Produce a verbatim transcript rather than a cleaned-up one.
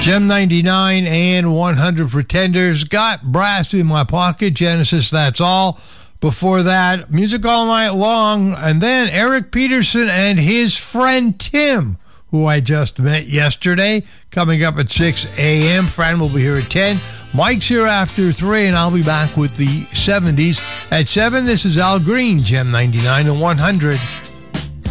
Gem ninety-nine and one hundred Pretenders. Got Brass in My Pocket. Genesis, That's All. Before that, Music All Night Long. And then Eric Peterson and his friend Tim, who I just met yesterday, coming up at six a.m. Fran will be here at ten. Mike's here after three, and I'll be back with the seventies at seven. This is Al Green, Gem ninety-nine and one hundred.